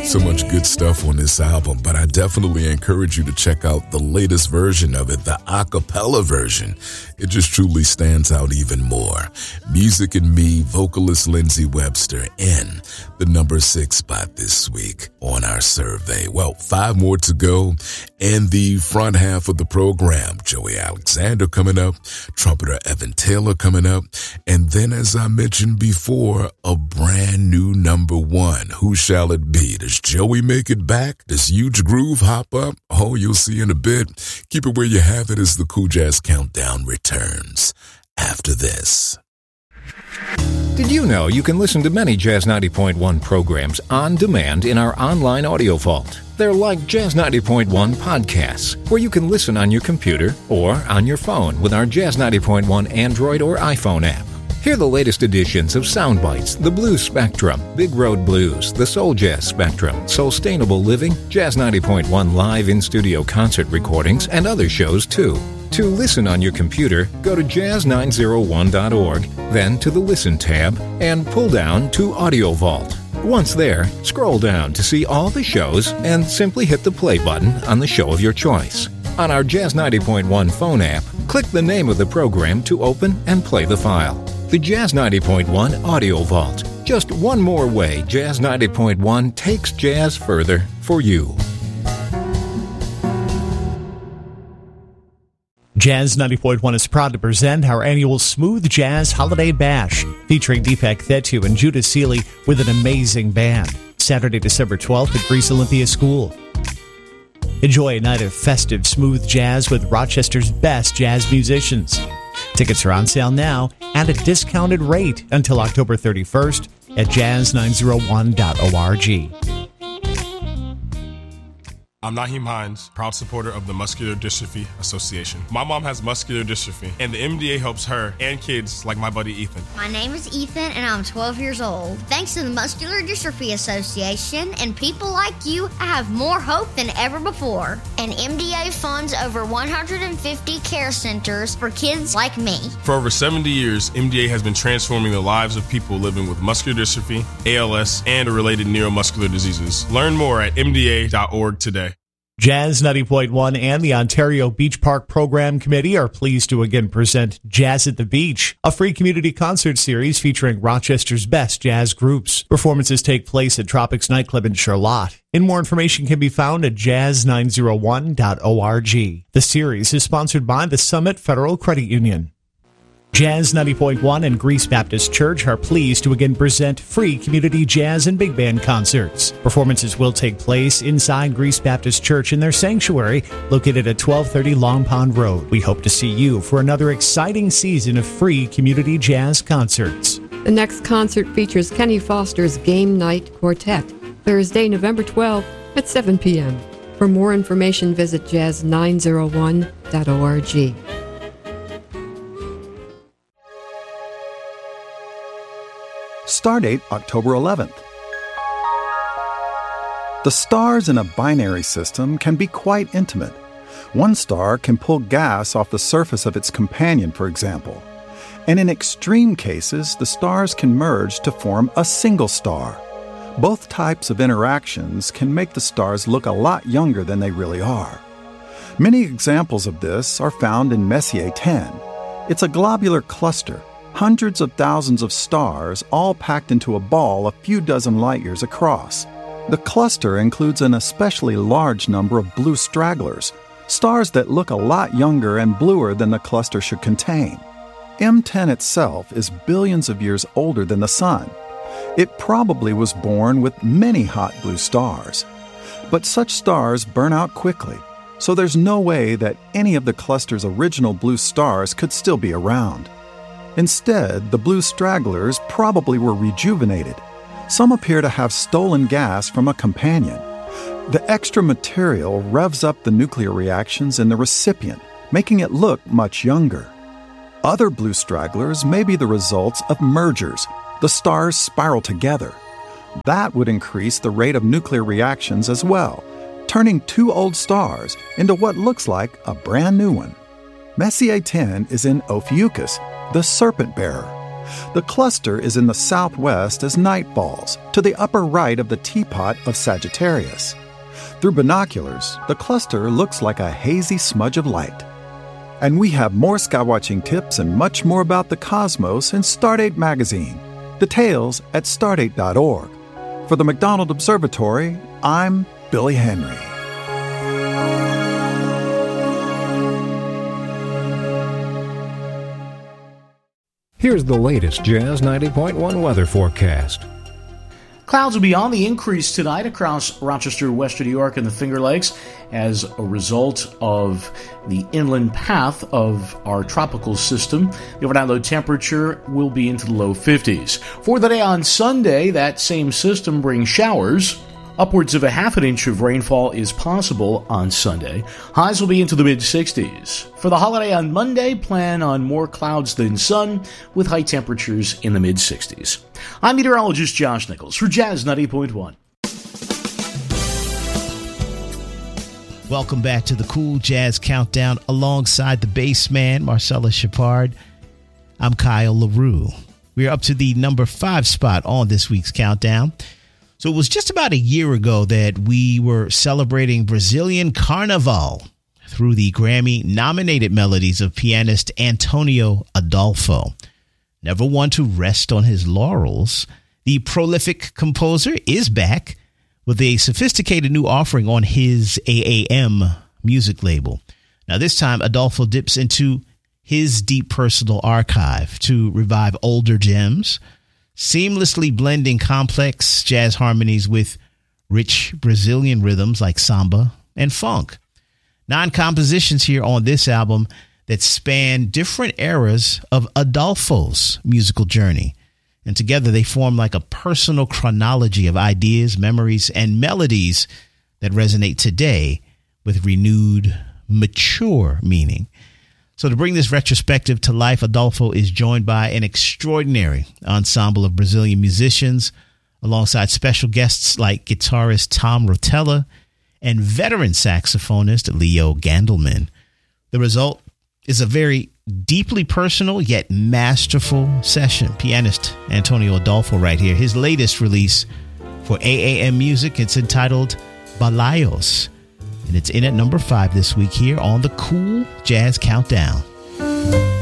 So much good stuff on this album, but I definitely encourage you to check out the latest version of it, the a cappella version. It just truly stands out even more. Music and Me, vocalist Lindsey Webster in the number 6 spot this week on our survey. Well, 5 more to go. And the front half of the program, Joey Alexander coming up, trumpeter Evan Taylor coming up, and then, as I mentioned before, a brand new number 1. Who shall it be? Does Joey make it back? Does Huge Groove hop up? Oh, you'll see in a bit. Keep it where you have it as the Cool Jazz Countdown returns after this. Did you know you can listen to many Jazz 90.1 programs on demand in our online audio vault? They're like Jazz 90.1 podcasts, where you can listen on your computer or on your phone with our Jazz 90.1 Android or iPhone app. Hear the latest editions of Soundbites, The Blues Spectrum, Big Road Blues, The Soul Jazz Spectrum, Soulstainable Living, Jazz 90.1 live in-studio concert recordings, and other shows too. To listen on your computer, go to jazz901.org, then to the Listen tab, and pull down to Audio Vault. Once there, scroll down to see all the shows and simply hit the play button on the show of your choice. On our Jazz 90.1 phone app, click the name of the program to open and play the file. The Jazz 90.1 Audio Vault. Just one more way Jazz 90.1 takes jazz further for you. Jazz 90.1 is proud to present our annual Smooth Jazz Holiday Bash, featuring Deepak Thettu and Judah Seeley with an amazing band. Saturday, December 12th at Greece Olympia School. Enjoy a night of festive smooth jazz with Rochester's best jazz musicians. Tickets are on sale now and at a discounted rate until October 31st at jazz901.org. I'm Naheem Hines, proud supporter of the Muscular Dystrophy Association. My mom has muscular dystrophy, and the MDA helps her and kids like my buddy Ethan. My name is Ethan, and I'm 12 years old. Thanks to the Muscular Dystrophy Association and people like you, I have more hope than ever before. And MDA funds over 150 care centers for kids like me. For over 70 years, MDA has been transforming the lives of people living with muscular dystrophy, ALS, and related neuromuscular diseases. Learn more at mda.org today. Jazz 90.1 and the Ontario Beach Park Program Committee are pleased to again present Jazz at the Beach, a free community concert series featuring Rochester's best jazz groups. Performances take place at Tropics Nightclub in Charlotte. And more information can be found at jazz901.org. The series is sponsored by the Summit Federal Credit Union. Jazz 90.1 and Greece Baptist Church are pleased to again present free community jazz and big band concerts. Performances will take place inside Greece Baptist Church in their sanctuary, located at 1230 Long Pond Road. We hope to see you for another exciting season of free community jazz concerts. The next concert features Kenny Foster's Game Night Quartet, Thursday, November 12th at 7 p.m. For more information, visit jazz901.org. Stardate October 11th. The stars in a binary system can be quite intimate. One star can pull gas off the surface of its companion, for example. And in extreme cases, the stars can merge to form a single star. Both types of interactions can make the stars look a lot younger than they really are. Many examples of this are found in Messier 10. It's a globular cluster, hundreds of thousands of stars all packed into a ball a few dozen light years across. The cluster includes an especially large number of blue stragglers, stars that look a lot younger and bluer than the cluster should contain. M10 itself is billions of years older than the Sun. It probably was born with many hot blue stars. But such stars burn out quickly, so there's no way that any of the cluster's original blue stars could still be around. Instead, the blue stragglers probably were rejuvenated. Some appear to have stolen gas from a companion. The extra material revs up the nuclear reactions in the recipient, making it look much younger. Other blue stragglers may be the results of mergers. The stars spiral together. That would increase the rate of nuclear reactions as well, turning two old stars into what looks like a brand new one. Messier 10 is in Ophiuchus, the serpent bearer. The cluster is in the southwest as night falls, to the upper right of the teapot of Sagittarius. Through binoculars, the cluster looks like a hazy smudge of light. And we have more skywatching tips and much more about the cosmos in Stardate magazine. Details at stardate.org. For the McDonald Observatory, I'm Billy Henry. Here's the latest Jazz 90.1 weather forecast. Clouds will be on the increase tonight across Rochester, Western New York, and the Finger Lakes as a result of the inland path of our tropical system. The overnight low temperature will be into the low 50s. For the day on Sunday, that same system brings showers. Upwards of a half an inch of rainfall is possible on Sunday. Highs will be into the mid-60s. For the holiday on Monday, plan on more clouds than sun, with high temperatures in the mid-60s. I'm meteorologist Josh Nichols for Jazz 90.1. Welcome back to the Cool Jazz Countdown alongside the bass man, Marcellus Shepard. I'm Kyle LaRue. We're up to the number 5 spot on this week's countdown. So it was just about a year ago that we were celebrating Brazilian Carnival through the Grammy-nominated melodies of pianist Antonio Adolfo. Never one to rest on his laurels, the prolific composer is back with a sophisticated new offering on his AAM music label. Now this time, Adolfo dips into his deep personal archive to revive older gems, seamlessly blending complex jazz harmonies with rich Brazilian rhythms like samba and funk. 9 compositions here on this album that span different eras of Adolfo's musical journey. And together they form like a personal chronology of ideas, memories, and melodies that resonate today with renewed, mature meaning. So to bring this retrospective to life, Adolfo is joined by an extraordinary ensemble of Brazilian musicians, alongside special guests like guitarist Tom Rotella and veteran saxophonist Leo Gandelman. The result is a very deeply personal yet masterful session. Pianist Antonio Adolfo right here. His latest release for AAM Music, it's entitled Balayos. And it's in at number 5 this week here on the Cool Jazz Countdown.